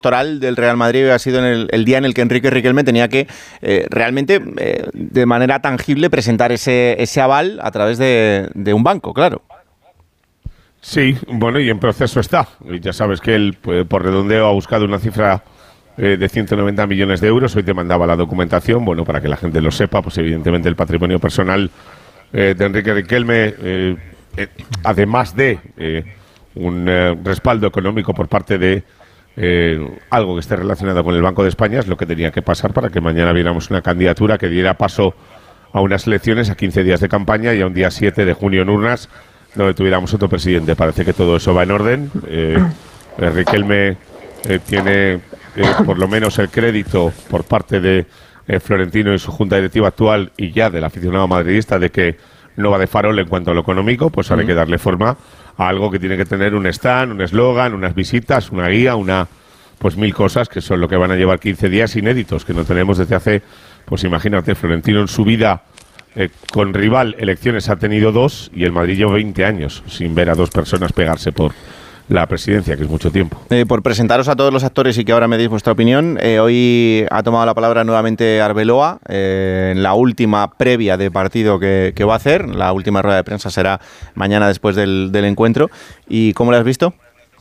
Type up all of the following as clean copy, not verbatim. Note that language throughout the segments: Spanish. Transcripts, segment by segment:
electoral del Real Madrid ha sido en el día en el que Enrique Riquelme tenía que realmente de manera tangible presentar ese aval a través de un banco, claro. Sí, bueno, y en proceso está. Ya sabes que él, pues, por redondeo, ha buscado una cifra de 190 millones de euros. Hoy te mandaba la documentación, bueno, para que la gente lo sepa, pues evidentemente el patrimonio personal de Enrique Riquelme, además de un respaldo económico por parte de algo que esté relacionado con el Banco de España, es lo que tenía que pasar para que mañana viéramos una candidatura que diera paso a unas elecciones a 15 días de campaña y a un día 7 de junio en urnas, donde tuviéramos otro presidente. Parece que todo eso va en orden. Riquelme tiene por lo menos el crédito por parte de Florentino y su junta directiva actual y ya del aficionado madridista de que no va de farol en cuanto a lo económico, pues ahora hay que darle forma a algo que tiene que tener un stand, un eslogan, unas visitas, una guía, pues 1000 cosas que son lo que van a llevar 15 días inéditos, que no tenemos desde hace, pues imagínate, Florentino en su vida con rival elecciones ha tenido 2 y el Madrid lleva 20 años sin ver a 2 personas pegarse por la presidencia, que es mucho tiempo. Por presentaros a todos los actores y que ahora me deis vuestra opinión, hoy ha tomado la palabra nuevamente Arbeloa en la última previa de partido que va a hacer. La última rueda de prensa será mañana después del encuentro. ¿Y cómo lo has visto?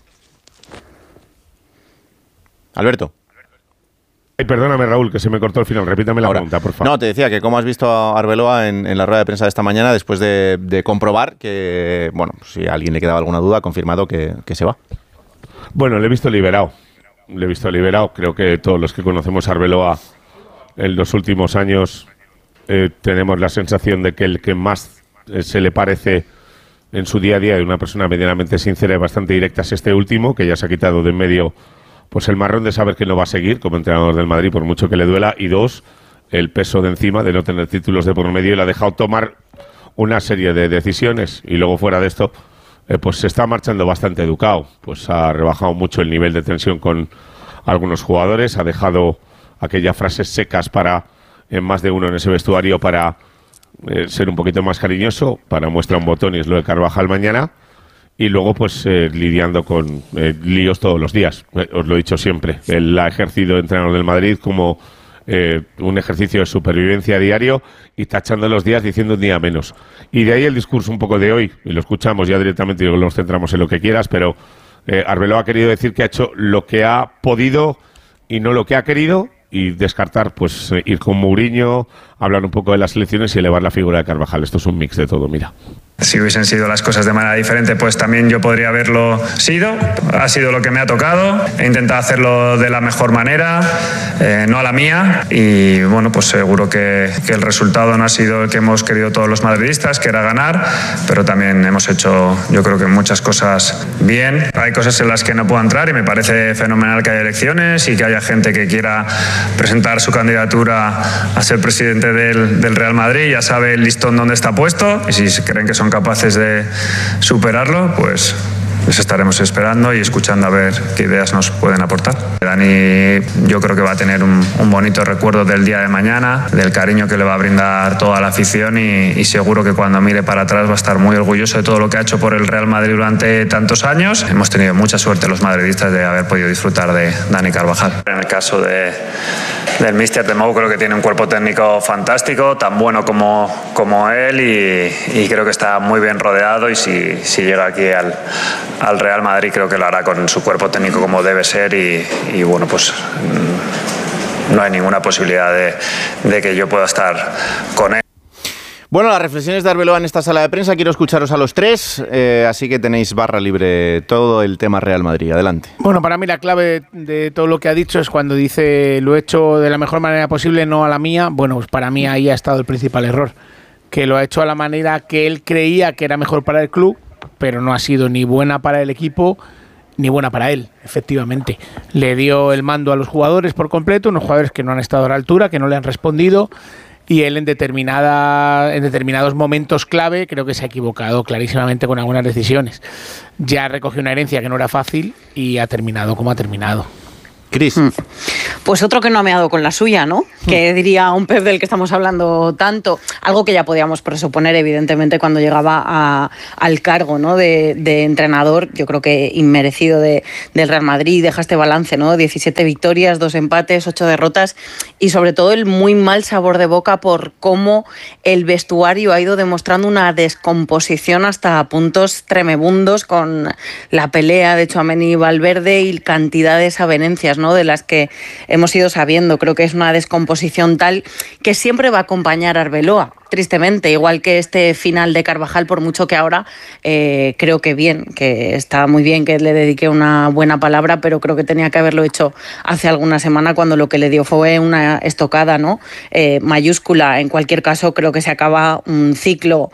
Alberto. Ay, perdóname, Raúl, que se me cortó el final. Repítame la pregunta, por favor. No, te decía que cómo has visto a Arbeloa en la rueda de prensa de esta mañana después de comprobar que, bueno, si a alguien le quedaba alguna duda, ha confirmado que se va. Bueno, le he visto liberado. Creo que todos los que conocemos a Arbeloa en los últimos años tenemos la sensación de que el que más se le parece en su día a día de una persona medianamente sincera y bastante directa es este último, que ya se ha quitado de en medio pues el marrón de saber que no va a seguir como entrenador del Madrid por mucho que le duela, y 2, el peso de encima de no tener títulos de por medio, y le ha dejado tomar una serie de decisiones, y luego fuera de esto pues se está marchando bastante educado, pues ha rebajado mucho el nivel de tensión con algunos jugadores, ha dejado aquellas frases secas para en más de uno en ese vestuario para ser un poquito más cariñoso, para muestra un botón y es lo de Carvajal mañana. Y luego, pues, lidiando con líos todos los días. Os lo he dicho siempre. Él ha ejercido entrenador del Madrid como un ejercicio de supervivencia diario y tachando los días diciendo un día menos. Y de ahí el discurso un poco de hoy, y lo escuchamos ya directamente y luego nos centramos en lo que quieras, pero Arbeloa ha querido decir que ha hecho lo que ha podido y no lo que ha querido, y descartar, pues, ir con Mourinho, hablar un poco de las elecciones y elevar la figura de Carvajal. Esto es un mix de todo, mira. Si hubiesen sido las cosas de manera diferente, pues también yo podría haberlo sido. Ha sido lo que me ha tocado. He intentado hacerlo de la mejor manera, no a la mía. Y bueno, pues seguro que el resultado no ha sido el que hemos querido todos los madridistas, que era ganar, pero también hemos hecho, yo creo que muchas cosas bien. Hay cosas en las que no puedo entrar y me parece fenomenal que haya elecciones y que haya gente que quiera presentar su candidatura a ser presidente del Real Madrid. Ya sabe el listón dónde está puesto, y si creen que son capaces de superarlo, pues les estaremos esperando y escuchando a ver qué ideas nos pueden aportar. Dani, yo creo que va a tener un bonito recuerdo del día de mañana, del cariño que le va a brindar toda la afición, y seguro que cuando mire para atrás va a estar muy orgulloso de todo lo que ha hecho por el Real Madrid durante tantos años. Hemos tenido mucha suerte los madridistas de haber podido disfrutar de Dani Carvajal. En el caso del míster de Mou, creo que tiene un cuerpo técnico fantástico, tan bueno como él, y creo que está muy bien rodeado, y si llega aquí al Real Madrid creo que lo hará con su cuerpo técnico como debe ser, y bueno, pues no hay ninguna posibilidad de que yo pueda estar con él. Bueno, las reflexiones de Arbeloa en esta sala de prensa. Quiero escucharos a los tres, así que tenéis barra libre todo el tema Real Madrid. Adelante. Bueno, para mí la clave de todo lo que ha dicho es cuando dice lo he hecho de la mejor manera posible, no a la mía. Bueno, pues para mí ahí ha estado el principal error, que lo ha hecho a la manera que él creía que era mejor para el club, pero no ha sido ni buena para el equipo ni buena para él, efectivamente. Le dio el mando a los jugadores por completo, unos jugadores que no han estado a la altura, que no le han respondido, y él en determinados momentos clave creo que se ha equivocado clarísimamente con algunas decisiones. Ya recogió una herencia que no era fácil y ha terminado como ha terminado. Cris. Pues otro que no ha meado con la suya, ¿no? Que diría un Pep del que estamos hablando tanto, algo que ya podíamos presuponer evidentemente cuando llegaba al cargo, ¿no? de entrenador, yo creo que inmerecido del Real Madrid, deja este balance, ¿no? 17 victorias, 2 empates, 8 derrotas y sobre todo el muy mal sabor de boca por cómo el vestuario ha ido demostrando una descomposición hasta puntos tremebundos con la pelea de Tchouaméni y Valverde y cantidad de desavenencias, ¿no? De las que hemos ido sabiendo. Creo que es una descomposición tal que siempre va a acompañar a Arbeloa, tristemente, igual que este final de Carvajal, por mucho que ahora creo que está muy bien que le dedique una buena palabra, pero creo que tenía que haberlo hecho hace alguna semana cuando lo que le dio fue una estocada, ¿no? Mayúscula. En cualquier caso, creo que se acaba un ciclo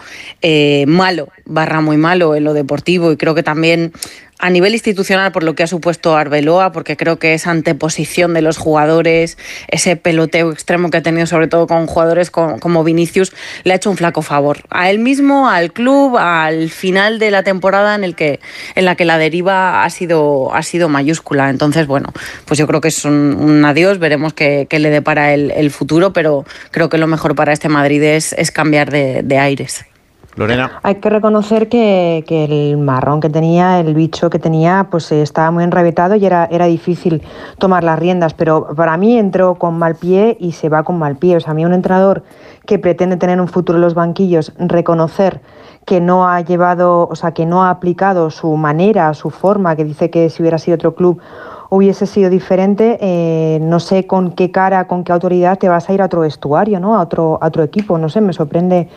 malo, muy malo en lo deportivo, y creo que también a nivel institucional por lo que ha supuesto Arbeloa, porque creo que esa anteposición de los jugadores, ese peloteo extremo que ha tenido sobre todo con jugadores como Vinicius, le ha hecho un flaco favor a él mismo, al club, al final de la temporada en la que la deriva ha sido mayúscula. Entonces, bueno, pues yo creo que es un adiós, veremos qué le depara el futuro, pero creo que lo mejor para este Madrid es cambiar de aires. Lorena. Hay que reconocer que el marrón que tenía, el bicho que tenía, pues estaba muy enrabietado y era difícil tomar las riendas, pero para mí entró con mal pie y se va con mal pie. O sea, a mí un entrenador que pretende tener un futuro en los banquillos, reconocer que no ha llevado, o sea, que no ha aplicado su manera, su forma, que dice que si hubiera sido otro club hubiese sido diferente, no sé con qué cara, con qué autoridad te vas a ir a otro vestuario, ¿no? A otro equipo, no sé, me sorprende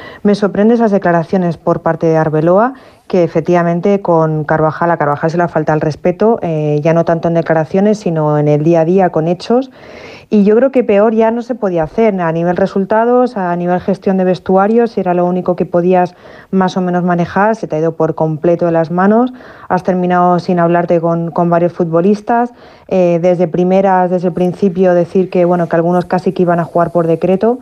esas declaraciones por parte de Arbeloa, que efectivamente con Carvajal, a Carvajal se le falta el respeto, ya no tanto en declaraciones, sino en el día a día con hechos. Y yo creo que peor ya no se podía hacer a nivel resultados, a nivel gestión de vestuarios, si era lo único que podías más o menos manejar, se te ha ido por completo de las manos, has terminado sin hablarte con varios futbolistas, desde el principio decir que algunos casi que iban a jugar por decreto.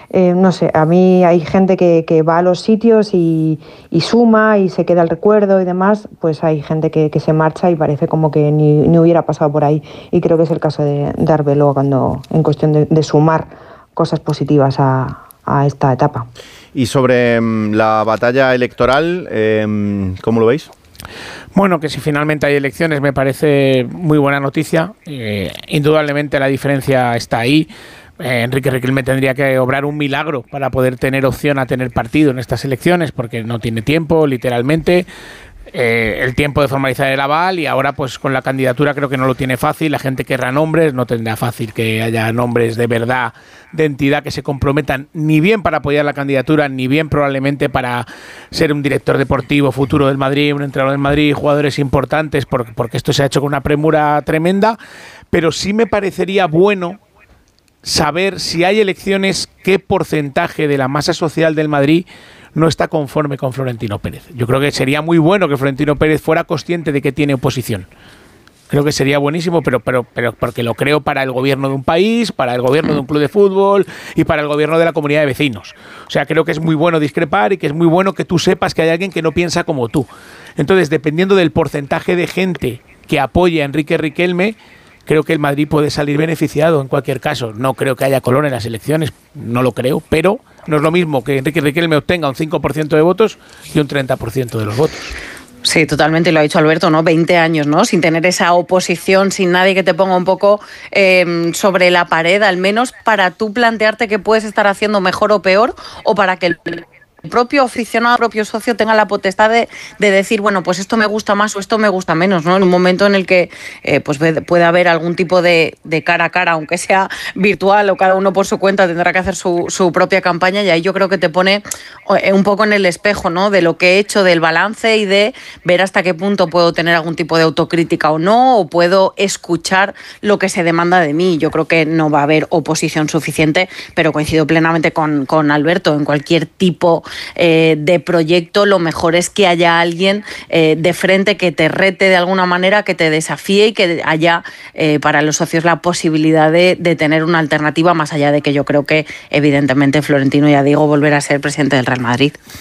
No sé, a mí hay gente que va a los sitios y suma y se queda el recuerdo y demás, pues hay gente que se marcha y parece como que ni hubiera pasado por ahí, y creo que es el caso de Arbeloa cuando en cuestión de sumar cosas positivas a esta etapa. Y sobre la batalla electoral, ¿cómo lo veis? Bueno, que si finalmente hay elecciones me parece muy buena noticia. Indudablemente la diferencia está ahí. Enrique Riquelme tendría que obrar un milagro para poder tener opción a tener partido en estas elecciones, porque no tiene tiempo, literalmente. El tiempo de formalizar el aval, y ahora pues con la candidatura creo que no lo tiene fácil. La gente querrá nombres, no tendrá fácil que haya nombres de verdad, de entidad, que se comprometan ni bien para apoyar la candidatura, ni bien probablemente para ser un director deportivo futuro del Madrid, un entrenador del Madrid, jugadores importantes, porque esto se ha hecho con una premura tremenda. Pero sí me parecería bueno saber, si hay elecciones, qué porcentaje de la masa social del Madrid no está conforme con Florentino Pérez. Yo creo que sería muy bueno que Florentino Pérez fuera consciente de que tiene oposición. Creo que sería buenísimo, pero porque lo creo para el gobierno de un país, para el gobierno de un club de fútbol y para el gobierno de la comunidad de vecinos. O sea, creo que es muy bueno discrepar y que es muy bueno que tú sepas que hay alguien que no piensa como tú. Entonces, dependiendo del porcentaje de gente que apoye a Enrique Riquelme, creo que el Madrid puede salir beneficiado en cualquier caso. No creo que haya color en las elecciones, no lo creo, pero no es lo mismo que Enrique Riquelme obtenga un 5% de votos y un 30% de los votos. Sí, totalmente, lo ha dicho Alberto, ¿no? 20 años, ¿no? Sin tener esa oposición, sin nadie que te ponga un poco sobre la pared, al menos para tú plantearte qué puedes estar haciendo mejor o peor, o para que el propio aficionado, el propio socio tenga la potestad de decir, bueno, pues esto me gusta más o esto me gusta menos, ¿no? En un momento en el que pues puede haber algún tipo de cara a cara, aunque sea virtual, o cada uno por su cuenta tendrá que hacer su propia campaña, y ahí yo creo que te pone un poco en el espejo, ¿no? De lo que he hecho, del balance, y de ver hasta qué punto puedo tener algún tipo de autocrítica o no, o puedo escuchar lo que se demanda de mí. Yo creo que no va a haber oposición suficiente, pero coincido plenamente con Alberto. En cualquier tipo de proyecto, lo mejor es que haya alguien de frente que te rete de alguna manera, que te desafíe, y que haya para los socios la posibilidad de tener una alternativa, más allá de que yo creo que evidentemente Florentino, ya digo, volverá a ser presidente del Real Madrid.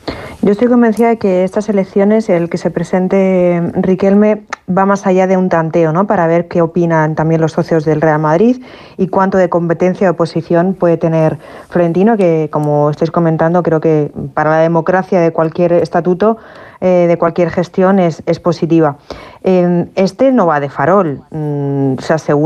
Yo estoy convencida de que estas elecciones, el que se presente Riquelme, va más allá de un tanteo, ¿no? Para ver qué opinan también los socios del Real Madrid y cuánto de competencia o oposición puede tener Florentino, que, como estáis comentando, creo que para la democracia de cualquier estatuto, de cualquier gestión, es positiva. Este no va de farol, se asegura